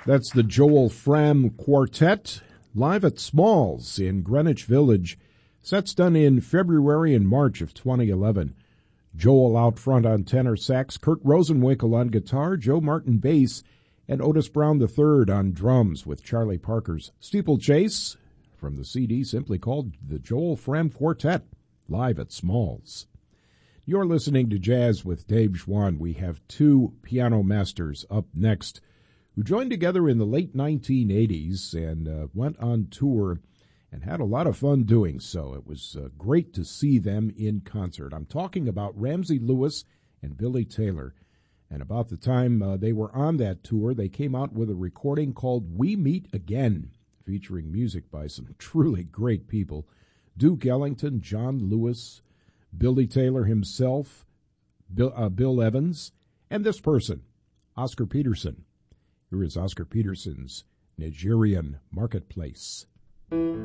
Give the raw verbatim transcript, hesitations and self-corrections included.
That's the Joel Fram Quartet, live at Smalls in Greenwich Village. Sets done in February and March of twenty eleven. Joel out front on tenor sax, Kurt Rosenwinkel on guitar, Joe Martin bass, and Otis Brown the third on drums with Charlie Parker's Steeplechase from the C D simply called the Joel Fram Quartet, live at Smalls. You're listening to Jazz with Dave Schwann. We have two piano masters up next who joined together in the late nineteen eighties and uh, went on tour and had a lot of fun doing so. It was uh, great to see them in concert. I'm talking about Ramsey Lewis and Billy Taylor. And about the time uh, they were on that tour, they came out with a recording called We Meet Again, featuring music by some truly great people. Duke Ellington, John Lewis, Billy Taylor himself, Bill, uh, Bill Evans, and this person, Oscar Peterson. Here is Oscar Peterson's Nigerian Marketplace.